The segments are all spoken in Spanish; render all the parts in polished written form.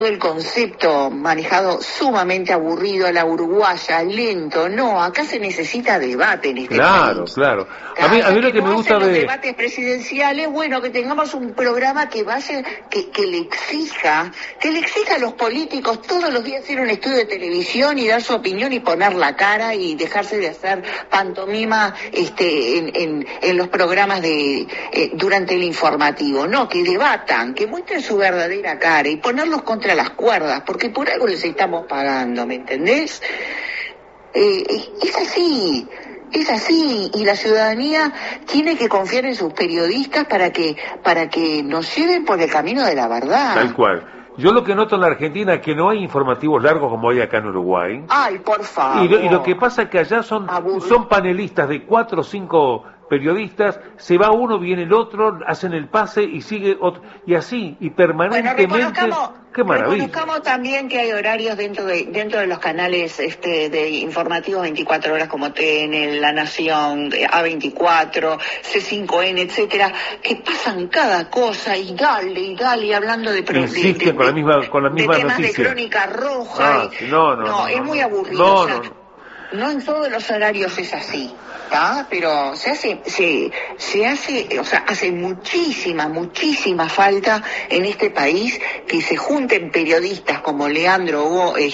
el concepto manejado sumamente aburrido, a la uruguaya, lento. No, acá se necesita debate en este país. Claro. A mí lo que me gusta de los de debates presidenciales, bueno, que tengamos un programa que vaya, que le exija a los políticos todos los días hacer un estudio de televisión y dar su opinión y poner la cara y dejarse de hacer pantomima en los programas de durante el informativo. No, que debatan, que muestren su verdadera cara y ponerlos contra las cuerdas, porque por algo les estamos pagando, ¿me entendés? Es así, y la ciudadanía tiene que confiar en sus periodistas para que nos lleven por el camino de la verdad. Tal cual. Yo lo que noto en la Argentina es que no hay informativos largos como hay acá en Uruguay. Ay, por favor. Y lo que pasa es que allá son panelistas de 4 o 5 periodistas, se va uno, viene el otro, hacen el pase y sigue otro, y así, y permanentemente. Qué maravilla. Reconozcamos también que hay horarios dentro de los canales de informativos 24 horas como TN, La Nación, A24, C5N, etcétera, que pasan cada cosa y dale, hablando de insisten con la misma temas noticia. De Crónica Roja. No, es muy aburrido. No en todos los horarios es así, ¿tá? Pero se hace, o sea, hace muchísima falta en este país que se junten periodistas como Leandro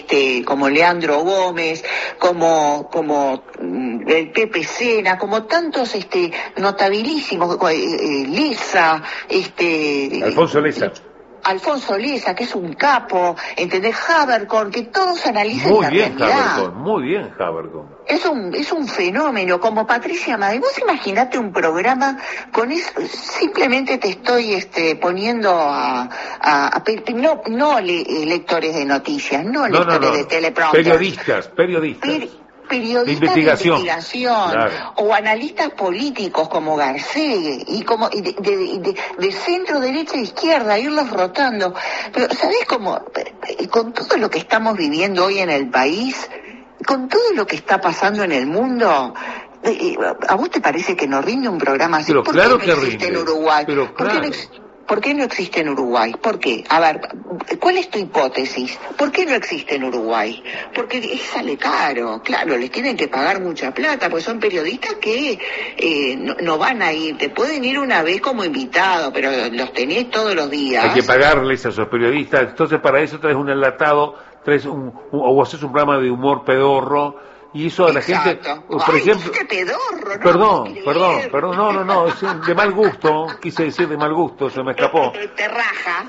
Gómez, como el Pepe Sena, como tantos notabilísimos, Leza, Alfonso Leza, que es un capo, ¿entendés? Habercorn, que todos analicen la realidad. Muy bien, Habercorn. Es un fenómeno, como Patricia Madrid. Vos imaginate un programa con eso, simplemente te estoy poniendo no lectores de noticias, no lectores de teleprompter. Periodistas De investigación. Claro. O analistas políticos como Garcés y de centro, derecha e izquierda, irlos rotando. Pero ¿sabés cómo? Con todo lo que estamos viviendo hoy en el país, con todo lo que está pasando en el mundo, ¿a vos te parece que nos rinde un programa así? Pero ¿Por claro qué no que existe rinde. en Uruguay? Pero claro. ¿Por qué no existe en Uruguay? ¿Por qué? A ver, ¿cuál es tu hipótesis? ¿Por qué no existe en Uruguay? Porque sale caro, claro, les tienen que pagar mucha plata, porque son periodistas que no van a ir, te pueden ir una vez como invitado, pero los tenés todos los días. Hay que pagarles a esos periodistas, entonces para eso traes un enlatado, o haces un programa de humor pedorro, y eso a la gente, por ejemplo, pedorro, perdón, no, es de mal gusto, quise decir de mal gusto, se me escapó. Te raja.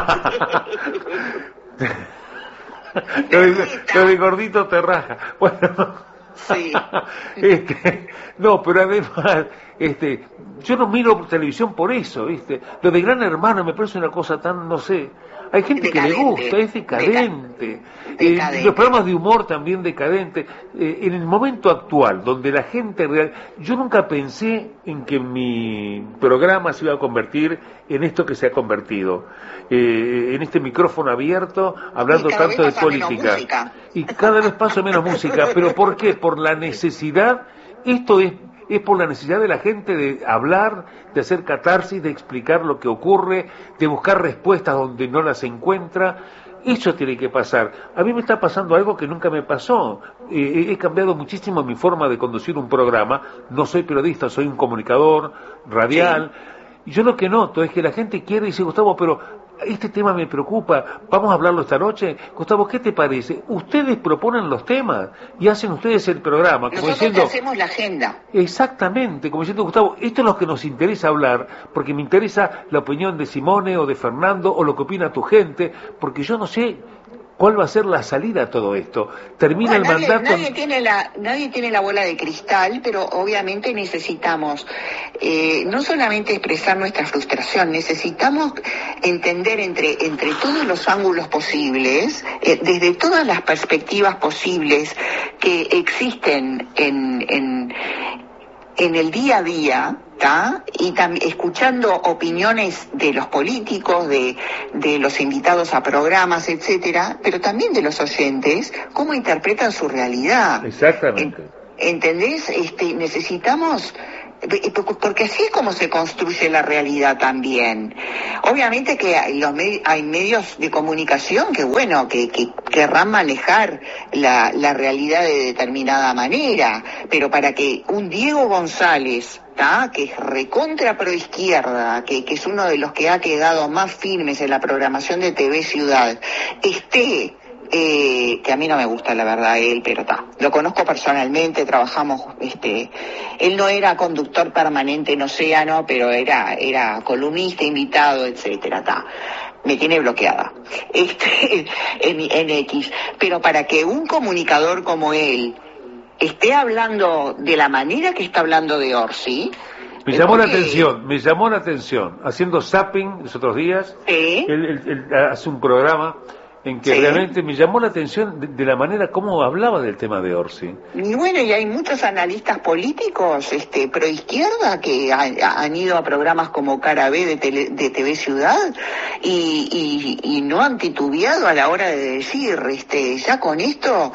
Lo de gordito te raja. Bueno, sí. No, pero además, yo no miro televisión por eso, ¿viste? Lo de Gran Hermano me parece una cosa tan, no sé. Hay gente que le gusta, es decadente. Los programas de humor también decadentes. En el momento actual, donde la gente real... Yo nunca pensé en que mi programa se iba a convertir en esto que se ha convertido. En este micrófono abierto, hablando tanto de política. Y cada vez paso menos música. ¿Pero por qué? Por la necesidad. Esto es por la necesidad de la gente de hablar, de hacer catarsis, de explicar lo que ocurre, de buscar respuestas donde no las encuentra. Eso tiene que pasar. A mí me está pasando algo que nunca me pasó. He cambiado muchísimo mi forma de conducir un programa. No soy periodista, soy un comunicador radial. Sí. Y yo lo que noto es que la gente quiere y dice, Gustavo, pero este tema me preocupa, vamos a hablarlo esta noche. Gustavo, ¿qué te parece? Ustedes proponen los temas y hacen ustedes el programa. Como nosotros hacemos la agenda. Exactamente, como diciendo, Gustavo, esto es lo que nos interesa hablar, porque me interesa la opinión de Simone o de Fernando o lo que opina tu gente, porque yo no sé cuál va a ser la salida a todo esto. Termina el mandato. Nadie tiene la bola de cristal, pero obviamente necesitamos no solamente expresar nuestra frustración, necesitamos entender entre todos los ángulos posibles, desde todas las perspectivas posibles que existen en el día a día, ¿tá? Y escuchando opiniones de los políticos, de los invitados a programas, etcétera, pero también de los oyentes, cómo interpretan su realidad. Exactamente. ¿Entendés? Necesitamos porque así es como se construye la realidad también. Obviamente que hay medios de comunicación que, bueno, que querrán manejar la realidad de determinada manera, pero para que un Diego González, que es recontra proizquierda, que es uno de los que ha quedado más firmes en la programación de TV Ciudad, esté... que a mí no me gusta la verdad él, pero lo conozco personalmente, trabajamos, él no era conductor permanente en Océano, pero era columnista, invitado, etcétera, me tiene bloqueada en X, pero para que un comunicador como él esté hablando de la manera que está hablando de Orsi, me llamó la atención, haciendo zapping los otros días, él hace un programa en que realmente me llamó la atención de la manera como hablaba del tema de Orsi. Y bueno, y hay muchos analistas políticos proizquierda que han ido a programas como Cara B de TV Ciudad y no han titubeado a la hora de decir, ya con esto,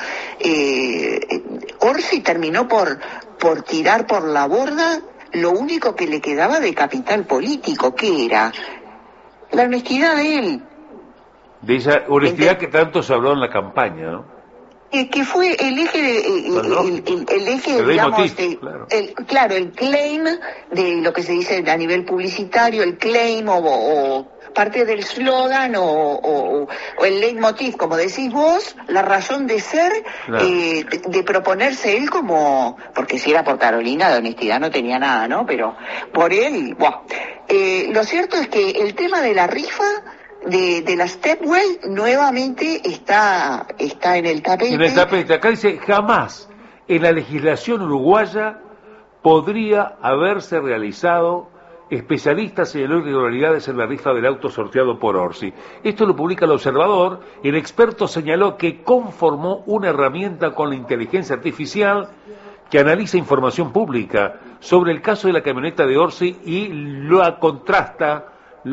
Orsi terminó por tirar por la borda lo único que le quedaba de capital político, que era la honestidad de él. De esa honestidad que tanto se habló en la campaña, ¿no? Que fue el eje, el eje, digamos, claro, el claim de lo que se dice a nivel publicitario, el claim o parte del slogan o el leitmotiv, como decís vos, la razón de ser, de proponerse él como, porque si era por Carolina de honestidad no tenía nada, ¿no? Pero por él, lo cierto es que el tema de la rifa de la Stepwell nuevamente está en el tapete. En el tapete, acá dice, jamás en la legislación uruguaya podría haberse realizado. Especialistas señaló irregularidades en la rifa del auto sorteado por Orsi. Esto lo publica El Observador. El experto señaló que conformó una herramienta con la inteligencia artificial que analiza información pública sobre el caso de la camioneta de Orsi y la contrasta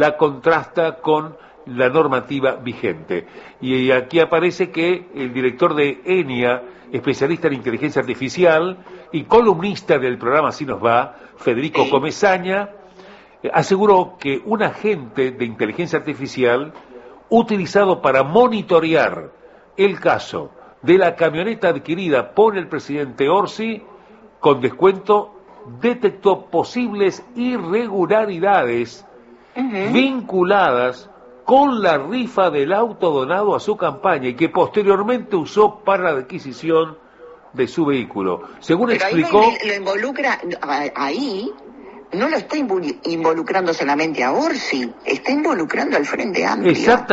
con la normativa vigente. Y aquí aparece que el director de ENIA, especialista en inteligencia artificial y columnista del programa Así Nos Va, Federico Comesaña, aseguró que un agente de inteligencia artificial utilizado para monitorear el caso de la camioneta adquirida por el presidente Orsi con descuento detectó posibles irregularidades vinculadas con la rifa del auto donado a su campaña y que posteriormente usó para la adquisición de su vehículo. Según explicó... Ahí lo involucra, ahí no lo está involucrando solamente a Orsi, está involucrando al Frente Amplio.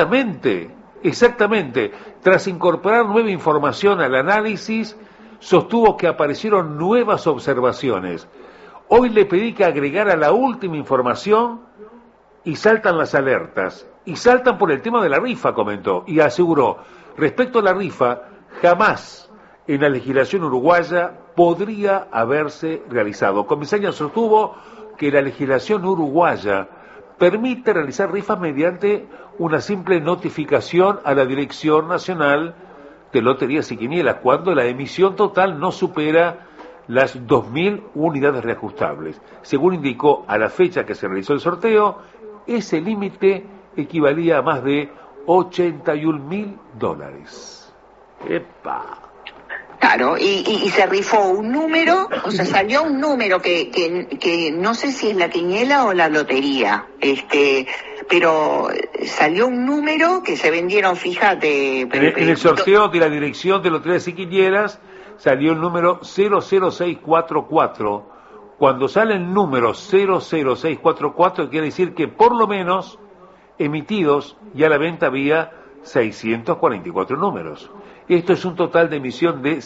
Exactamente. Tras incorporar nueva información al análisis, sostuvo que aparecieron nuevas observaciones. Hoy le pedí que agregara la última información y saltan las alertas. Y saltan por el tema de la rifa, comentó, y aseguró, respecto a la rifa, jamás en la legislación uruguaya podría haberse realizado. Comesaña sostuvo que la legislación uruguaya permite realizar rifas mediante una simple notificación a la Dirección Nacional de Loterías y Quinielas, cuando la emisión total no supera las 2.000 unidades reajustables. Según indicó, a la fecha que se realizó el sorteo, ese límite equivalía a más de $81.000. ¡Epa! Claro, y se rifó un número, o sea, salió un número que no sé si es la quiniela o la lotería, pero salió un número que se vendieron, fíjate... En el sorteo de la Dirección de Loterías y Quinielas salió el número 00644. Cuando sale el número 00644 quiere decir que por lo menos emitidos y a la venta había 644 números. Esto es un total de emisión de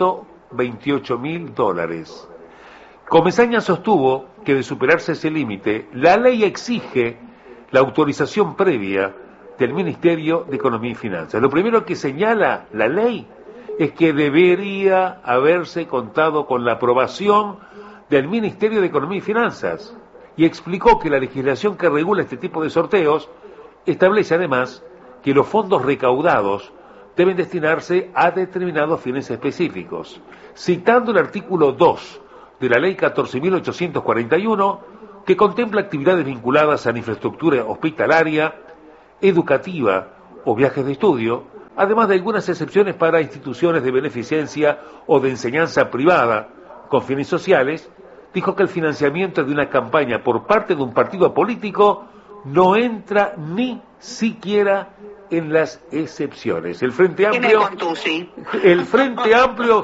$128.000. Comesaña sostuvo que de superarse ese límite, la ley exige la autorización previa del Ministerio de Economía y Finanzas. Lo primero que señala la ley es que debería haberse contado con la aprobación del Ministerio de Economía y Finanzas, y explicó que la legislación que regula este tipo de sorteos establece además que los fondos recaudados deben destinarse a determinados fines específicos. Citando el artículo 2 de la Ley 14.841, que contempla actividades vinculadas a la infraestructura hospitalaria, educativa o viajes de estudio, además de algunas excepciones para instituciones de beneficencia o de enseñanza privada con fines sociales, dijo que el financiamiento de una campaña por parte de un partido político no entra ni siquiera en las excepciones. El Frente Amplio, el Frente Amplio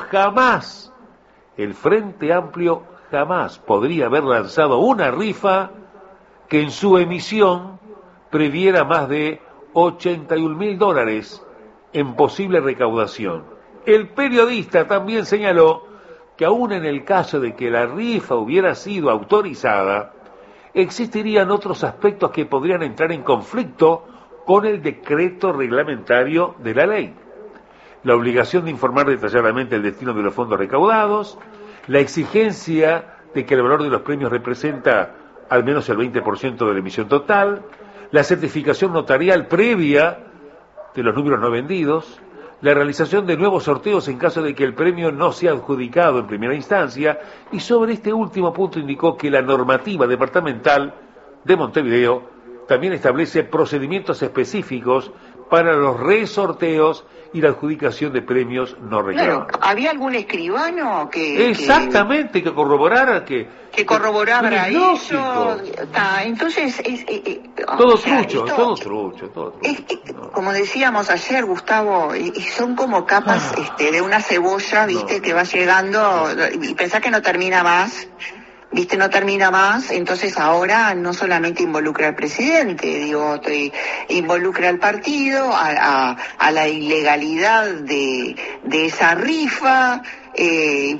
jamás podría haber lanzado una rifa que en su emisión previera más de $81.000 en posible recaudación. El periodista también señaló que aún en el caso de que la rifa hubiera sido autorizada, existirían otros aspectos que podrían entrar en conflicto con el decreto reglamentario de la ley. La obligación de informar detalladamente el destino de los fondos recaudados, la exigencia de que el valor de los premios representa al menos el 20% de la emisión total, la certificación notarial previa de los números no vendidos, la realización de nuevos sorteos en caso de que el premio no sea adjudicado en primera instancia, y sobre este último punto indicó que la normativa departamental de Montevideo también establece procedimientos específicos para los resorteos y la adjudicación de premios no reclamados. Claro, ¿había algún escribano que corroborara que corroborara eso? Entonces todo trucho. Como decíamos ayer, Gustavo, son como capas de una cebolla, ¿viste? Que va llegando y pensás que no termina más. No termina más, entonces ahora no solamente involucra al presidente, involucra al partido, a la ilegalidad de esa rifa, y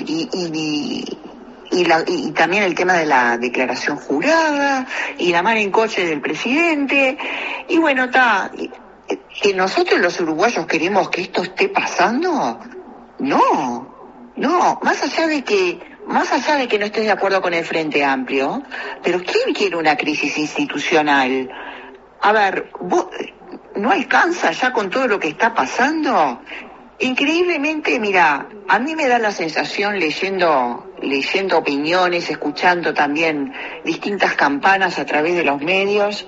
también el tema de la declaración jurada, y la mano en coche del presidente, y que nosotros los uruguayos queremos que esto esté pasando, no, más allá de que no estés de acuerdo con el Frente Amplio, pero ¿quién quiere una crisis institucional? A ver, ¿no alcanza ya con todo lo que está pasando? Increíblemente, mira, a mí me da la sensación leyendo opiniones, escuchando también distintas campanas a través de los medios,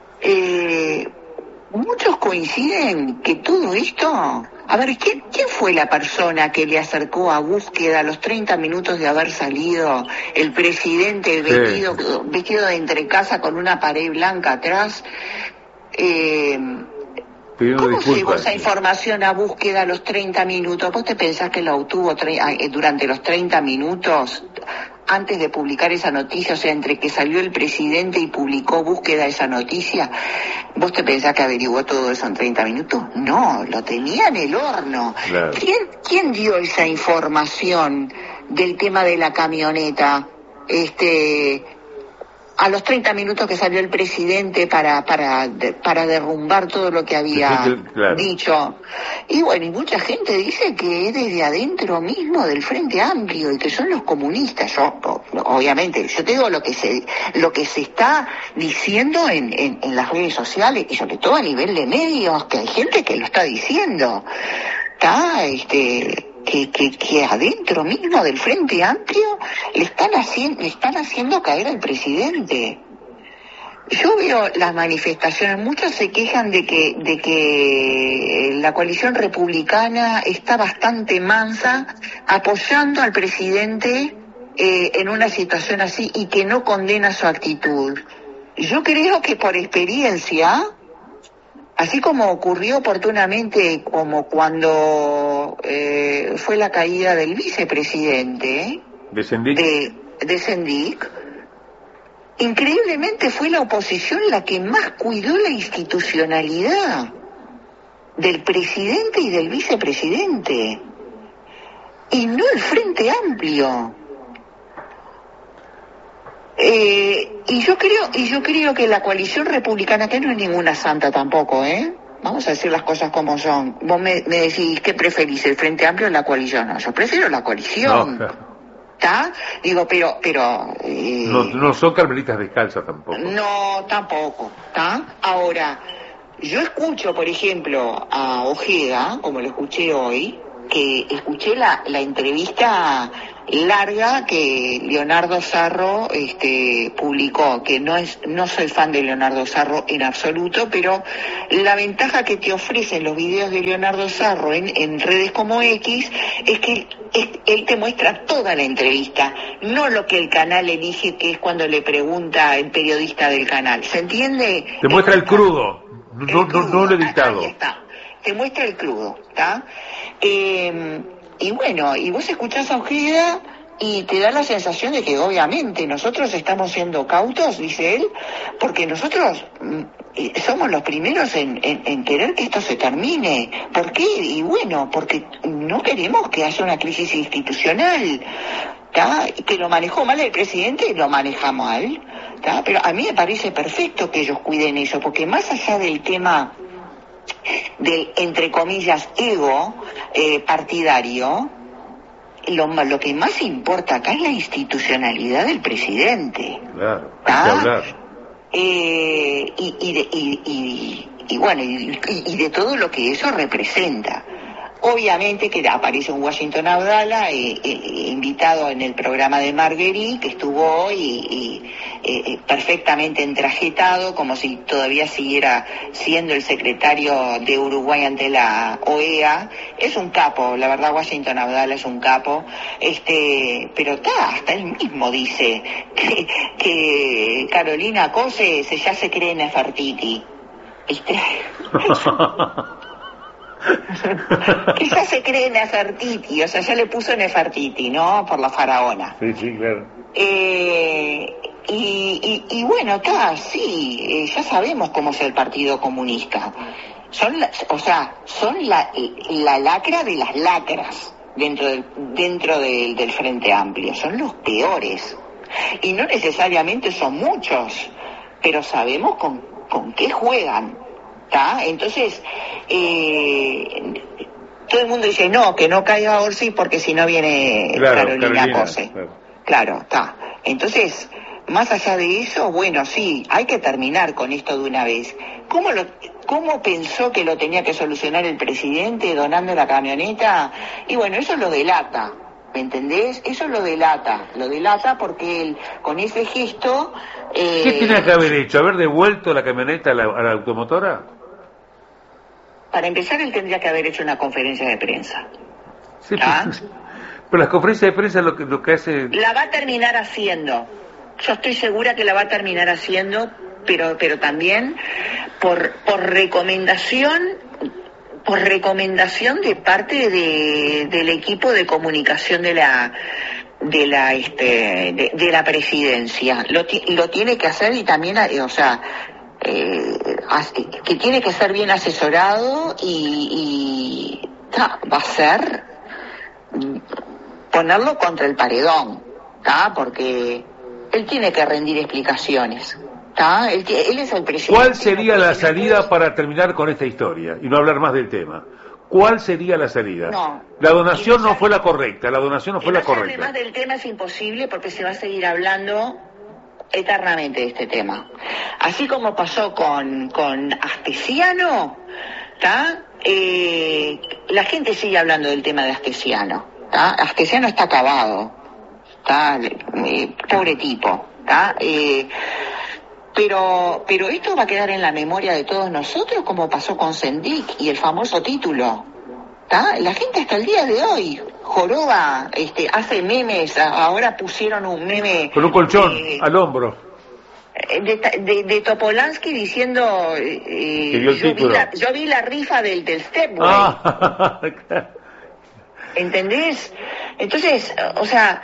muchos coinciden que todo esto... A ver, ¿quién fue la persona que le acercó a Búsqueda a los 30 minutos de haber salido el presidente vestido de entrecasa con una pared blanca atrás? ¿Cómo llegó esa información a Búsqueda a los 30 minutos? ¿Vos te pensás que lo obtuvo durante los 30 minutos antes de publicar esa noticia? O sea, entre que salió el presidente y publicó Búsqueda esa noticia, ¿vos te pensás que averiguó todo eso en 30 minutos? No, lo tenía en el horno. Claro. ¿Quién dio esa información del tema de la camioneta? A los 30 minutos que salió el presidente para derrumbar todo lo que había dicho. Y mucha gente dice que es desde adentro mismo del Frente Amplio y que son los comunistas. Obviamente, yo te digo lo que se está diciendo en las redes sociales y sobre todo a nivel de medios, que hay gente que lo está diciendo. Que adentro mismo del Frente Amplio le están haciendo caer al presidente. Yo veo las manifestaciones, muchos se quejan de que la coalición republicana está bastante mansa apoyando al presidente en una situación así y que no condena su actitud. Yo creo que por experiencia, así como ocurrió oportunamente como cuando fue la caída del vicepresidente de Sendik, increíblemente fue la oposición la que más cuidó la institucionalidad del presidente y del vicepresidente, y no el Frente Amplio. Y yo creo que la coalición republicana, que no es ninguna santa tampoco, vamos a decir las cosas como son. Vos me decís, ¿qué preferís, el Frente Amplio o la coalición? No, yo prefiero la coalición. ¿Está? Digo, pero no son carmelitas descalzas tampoco. No, tampoco. ¿Está? Ahora, yo escucho, por ejemplo, a Ojeda, como lo escuché hoy, que escuché la entrevista larga que Leonardo Sarro publicó, que no soy fan de Leonardo Sarro en absoluto, pero la ventaja que te ofrecen los videos de Leonardo Sarro en redes como X es que él te muestra toda la entrevista, no lo que el canal elige, que es cuando le pregunta el periodista del canal. ¿Se entiende? Te muestra el crudo, no lo editado. Ahí está. Te muestra el crudo, ¿está? Y bueno, y vos escuchás a Ojeda y te da la sensación de que obviamente nosotros estamos siendo cautos, dice él, porque nosotros somos los primeros en querer que esto se termine. ¿Por qué? Y bueno, porque no queremos que haya una crisis institucional, ¿tá? Que lo manejó mal el presidente, lo maneja mal, ¿tá? Pero a mí me parece perfecto que ellos cuiden eso, porque más allá del tema del, entre comillas, ego partidario, lo que más importa acá es la institucionalidad del presidente. Claro, hay que hablar. Y bueno, y de todo lo que eso representa. Obviamente que aparece un Washington Abdala, invitado en el programa de Marguerite, que estuvo hoy perfectamente entrajetado, como si todavía siguiera siendo el secretario de Uruguay ante la OEA. Es un capo, la verdad, Washington Abdala es un capo, pero hasta él mismo dice que Carolina Cose ya se cree en Nefertiti. Que ya se cree en Nefertiti, o sea, ya le puso Nefertiti, ¿no? Por la faraona. Sí, claro. Y bueno, sí, ya sabemos cómo es el Partido Comunista. Son la lacra de las lacras dentro del Frente Amplio. Son los peores. Y no necesariamente son muchos, pero sabemos con qué juegan. ¿Tá? Entonces, todo el mundo dice, no, que no caiga Orsi porque si no viene Carolina Cose. Claro, está. Entonces, más allá de eso, bueno, sí, hay que terminar con esto de una vez. ¿Cómo pensó que lo tenía que solucionar el presidente donando la camioneta? Y bueno, eso lo delata, ¿me entendés? Eso lo delata porque él, con ese gesto... ¿Qué tenía que haber hecho? ¿Haber devuelto la camioneta a la automotora? Para empezar, él tendría que haber hecho una conferencia de prensa. Sí, pero las conferencias de prensa lo que hace... La va a terminar haciendo. Yo estoy segura que la va a terminar haciendo, pero también por recomendación de parte del equipo de comunicación de la presidencia. Lo tiene que hacer y también, que tiene que ser bien asesorado y va a ser ponerlo contra el paredón, porque él tiene que rendir explicaciones. Él es el presidente. ¿Cuál sería la salida para terminar con esta historia y no hablar más del tema? ¿Cuál sería la salida? No, la donación no fue la correcta, Además del tema es imposible porque se va a seguir hablando eternamente de este tema. Así como pasó con Astesiano, la gente sigue hablando del tema de Astesiano. Astesiano está acabado, pobre tipo, pero esto va a quedar en la memoria de todos nosotros, como pasó con Sendik y el famoso título. La gente hasta el día de hoy joroba, hace memes. Ahora pusieron un meme con un colchón al hombro de Topolansky diciendo yo vi la rifa del Stepway. ¿Entendés? Entonces, o sea,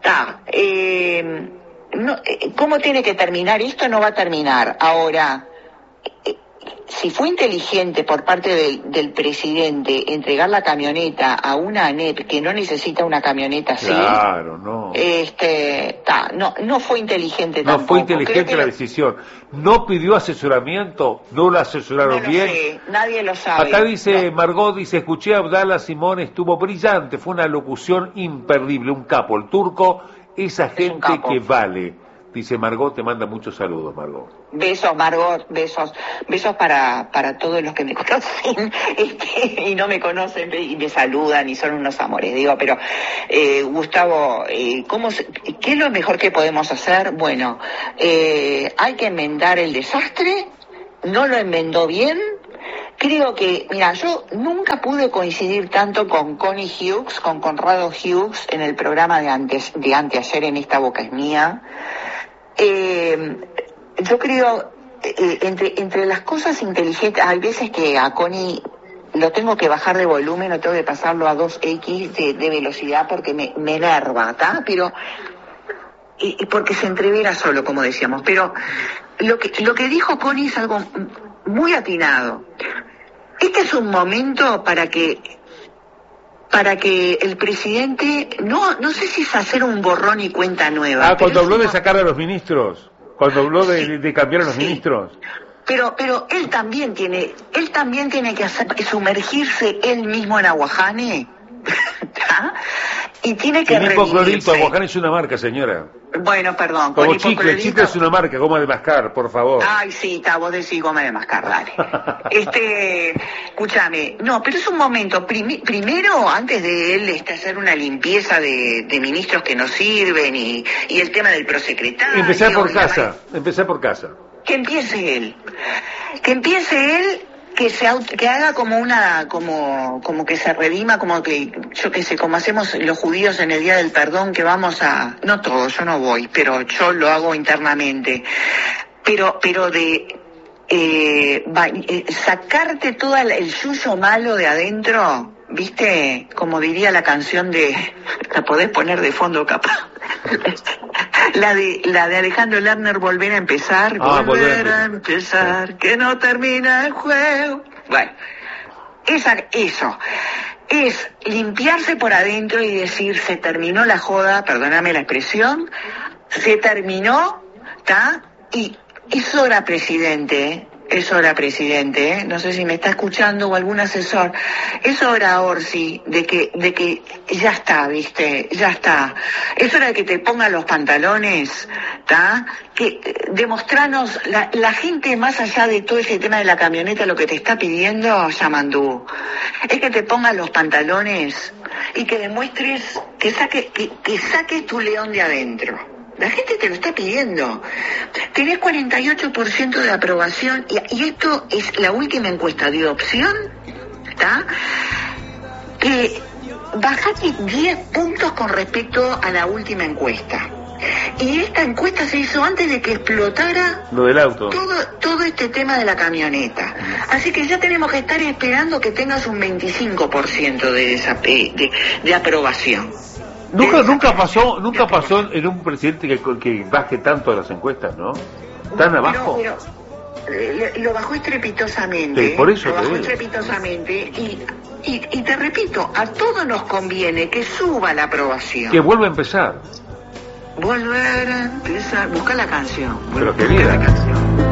¿cómo tiene que terminar? Esto no va a terminar. Ahora, si fue inteligente por parte del presidente entregar la camioneta a una ANEP que no necesita una camioneta así, claro, no. No fue inteligente tampoco. No fue inteligente la decisión. No pidió asesoramiento, no lo asesoraron bien. Sé, nadie lo sabe. Acá dice, Margot dice, escuché a Abdala Simón, estuvo brillante, fue una locución imperdible, un capo. El turco, esa gente que vale. Dice Margot, te manda muchos saludos, Margot. Besos, Margot, besos para todos los que me conocen y no me conocen y me saludan y son unos amores. Digo, pero Gustavo, ¿qué es lo mejor que podemos hacer? Bueno, hay que enmendar el desastre, no lo enmendó bien. Creo que, mira, yo nunca pude coincidir tanto con Connie Hughes, con Conrado Hughes, en el programa de anteayer en Esta Boca es Mía. Yo creo, entre las cosas inteligentes, hay veces que a Connie lo tengo que bajar de volumen, o tengo que pasarlo a 2x de velocidad porque me enerva, ¿tá? Pero, y porque se entrevera solo, como decíamos. Pero lo que dijo Connie es algo muy atinado. Este es un momento para que el presidente, no sé si es hacer un borrón y cuenta nueva. Cuando habló de sacar a los ministros, cuando habló de cambiar a los ministros. Pero él también tiene que sumergirse él mismo en Aguajane, ¿tá? Y tiene que hipoclorito, Aguajane es una marca, señora. Bueno, perdón. Como chicle es una marca, goma de mascar, por favor. Ay, sí, vos decís goma de mascar, dale. Escúchame, no, pero es un momento, primero, antes de él hacer una limpieza de ministros que no sirven y el tema del prosecretario. Empezar por casa. Que empiece él, que haga como que se redima, como que, yo qué sé, como hacemos los judíos en el Día del Perdón, que vamos no todos, yo no voy, pero yo lo hago internamente, pero sacarte todo el yuyo malo de adentro, ¿viste? Como diría la canción la podés poner de fondo capaz. La de Alejandro Lerner, volver a empezar, volver a empezar, que no termina el juego. Bueno, eso es limpiarse por adentro y decir, se terminó la joda, perdóname la expresión, se terminó, ¿está? Y es hora, presidente, no sé si me está escuchando o algún asesor, es hora, Orsi, de que ya está, ¿viste? Ya está. Es hora de que te pongan los pantalones, ¿tá? Que demostranos, la gente más allá de todo ese tema de la camioneta, lo que te está pidiendo, Yamandú, es que te pongan los pantalones y que demuestres, que saques tu león de adentro. La gente te lo está pidiendo. Tenés 48% de aprobación y esto es la última encuesta de opción, ¿está? Que bajaste 10 puntos con respecto a la última encuesta. Y esta encuesta se hizo antes de que explotara lo del auto. Todo este tema de la camioneta. Así que ya tenemos que estar esperando que tengas un 25% de aprobación. Nunca pasó en un presidente que baje tanto a las encuestas, ¿no? ¿Tan abajo? Pero lo bajó estrepitosamente. Sí, por eso lo bajó estrepitosamente y te repito, a todos nos conviene que suba la aprobación. Que vuelva a empezar. Volver a empezar. Busca la canción. Pero querida.